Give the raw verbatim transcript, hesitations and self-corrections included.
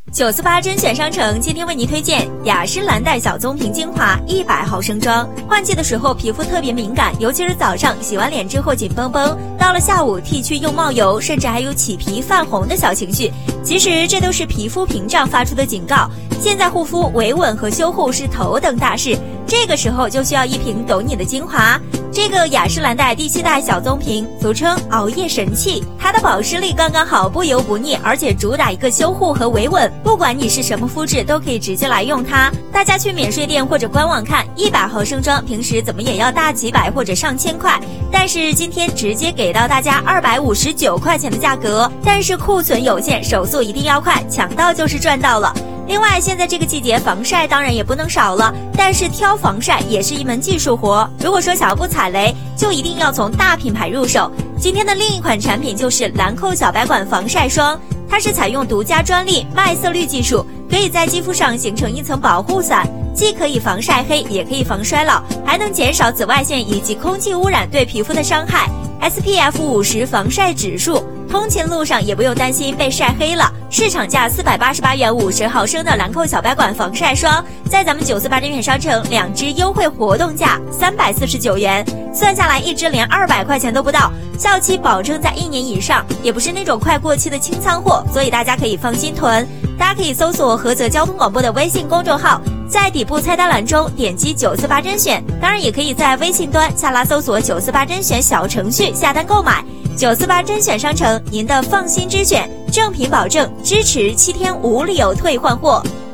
九四八甄选商城今天为您推荐雅诗兰黛小棕瓶精华一百毫升装。换季的时候皮肤特别敏感，尤其是早上洗完脸之后紧绷绷，到了下午剃去又冒油，甚至还有起皮泛红的小情绪。其实这都是皮肤屏障发出的警告。现在护肤维稳和修护是头等大事，这个时候就需要一瓶懂你的精华。这个雅诗兰黛第七代小棕瓶俗称熬夜神器，它的保湿力刚刚好，不油不腻，而且主打一个修护和维稳，不管你是什么肤质都可以直接来用它。大家去免税店或者官网看，一百毫升装平时怎么也要大几百或者上千块，但是今天直接给到大家二百五十九块钱的价格，但是库存有限，手速一定要快，抢到就是赚到了。另外，现在这个季节防晒当然也不能少了，但是挑防晒也是一门技术活。如果说想要不踩雷，就一定要从大品牌入手。今天的另一款产品就是兰蔻小白管防晒霜，它是采用独家专利麦色绿技术，可以在肌肤上形成一层保护伞，既可以防晒黑，也可以防衰老，还能减少紫外线以及空气污染对皮肤的伤害。S P F 五十 防晒指数，通勤路上也不用担心被晒黑了。市场价四百八十八元五十毫升的兰蔻小白管防晒霜，在咱们九四八甄选商城两支优惠活动价三百四十九元，算下来一支连二百块钱都不到，效期保证在一年以上，也不是那种快过期的清仓货，所以大家可以放心囤。大家可以搜索菏泽交通广播的微信公众号，在底部菜单栏中点击九四八甄选，当然也可以在微信端下拉搜索九四八甄选小程序下单购买。九四八甄选商城，您的放心之选，正品保证，支持七天无理由退换货。